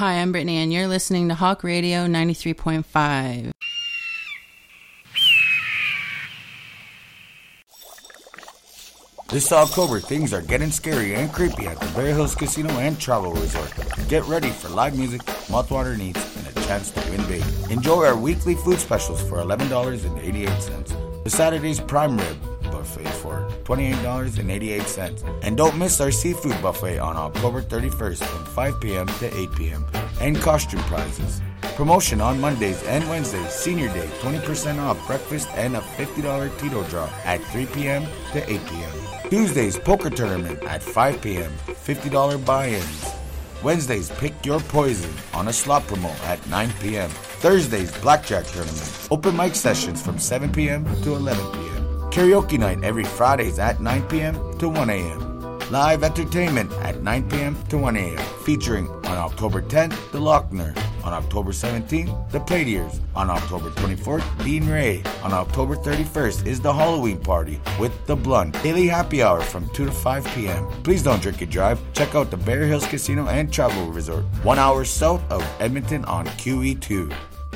Hi, I'm Brittany, and you're listening to Hawk Radio 93.5. This October, things are getting scary and creepy at the Bear Hills Casino and Travel Resort. Get ready for live music, mouthwatering eats, and a chance to win big. Enjoy our weekly food specials for $11.88. The Saturday's prime rib buffet for $28.88. And don't miss our seafood buffet on October 31st from 5 p.m. to 8 p.m. And costume prizes. Promotion on Mondays and Wednesdays, Senior Day, 20% off breakfast and a $50 Tito draw at 3 p.m. to 8 p.m. Tuesdays, poker tournament at 5 p.m., $50 buy-ins. Wednesdays, pick your poison on a slot promo at 9 p.m. Thursdays, blackjack tournament. Open mic sessions from 7 p.m. to 11 p.m. Karaoke night every Fridays at 9 p.m. to 1 a.m. Live entertainment at 9 p.m. to 1 a.m. Featuring on October 10th, The Lochner. On October 17th, The Platiers. On October 24th, Dean Ray. On October 31st is the Halloween party with The Blunt. Daily happy hour from 2 to 5 p.m. Please don't drink and drive. Check out the Bear Hills Casino and Travel Resort, 1 hour south of Edmonton on QE2.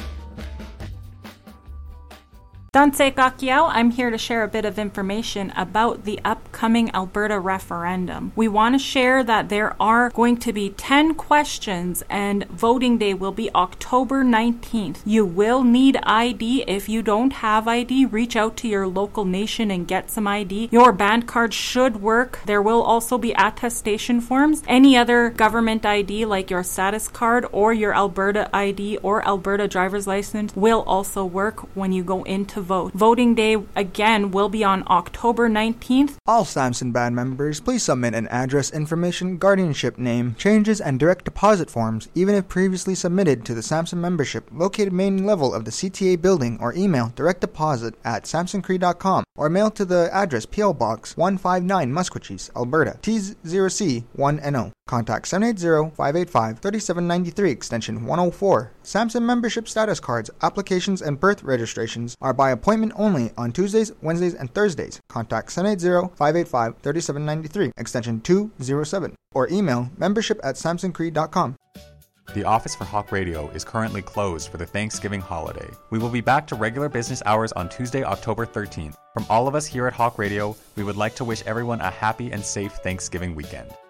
Dante Gakiao, I'm here to share a bit of information about the upcoming Alberta referendum. We want to share that there are going to be 10 questions and voting day will be October 19th. You will need ID. If you don't have ID, reach out to your local nation and get some ID. Your band card should work. There will also be attestation forms. Any other government ID like your status card or your Alberta ID or Alberta driver's license will also work when you go into vote. Voting day, again, will be on October 19th. All Samson Band members, please submit an address information, guardianship name, changes, and direct deposit forms, even if previously submitted to the Samson membership located main level of the CTA building, or email directdeposit@samsoncree.com, or mail to the address P.O. Box 159 Musqueam, Alberta, T0C1NO. Contact 780-585-3793, extension 104. Samson membership status cards, applications, and birth registrations are by appointment only on Tuesdays, Wednesdays, and Thursdays. Contact 780-585-3793, extension 207, or email membership@samsoncree.com. The office for Hawk Radio is currently closed for the Thanksgiving holiday. We will be back to regular business hours on Tuesday, October 13th. From all of us here at Hawk Radio, we would like to wish everyone a happy and safe Thanksgiving weekend.